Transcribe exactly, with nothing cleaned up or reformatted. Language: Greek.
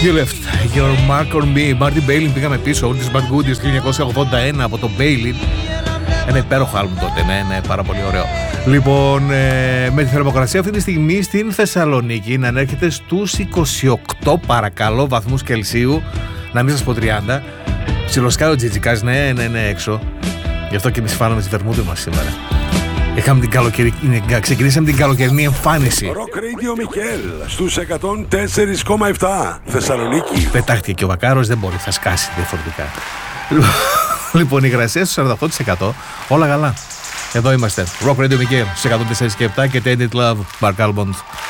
You left your mark on me. Martin Bailey, πήγαμε πίσω. All these bad goodies χίλια εννιακόσια ογδόντα ένα από το Bailey. Ένα υπέροχο άλμπουμ τότε, ναι, ναι, πάρα πολύ ωραίο. Λοιπόν, ε, με τη θερμοκρασία αυτή τη στιγμή στην Θεσσαλονίκη να ανέρχεται στους είκοσι οκτώ παρακαλώ βαθμούς Κελσίου, να μην σας πω τριάντα. Ψιλοσκάει ο Τζιτζικάς, ναι, ναι, ναι, έξω. Γι' αυτό και εμείς φάναμε τις βερμούδες μας σήμερα. Είχαμε την καλοκαιρι... Ξεκινήσαμε την καλοκαιρινή εμφάνιση. Rock Radio Μικέλ στους εκατόν τέσσερα κόμμα επτά Θεσσαλονίκη. Πετάχτηκε και ο Βακάρος, δεν μπορεί, θα σκάσει διαφορετικά. Λοιπόν, η υγρασία στο σαράντα οκτώ τοις εκατό, όλα καλά. Εδώ είμαστε. Rock Radio Μικέλ στους εκατόν τέσσερα και επτά και Tainted Love, Mark Almond.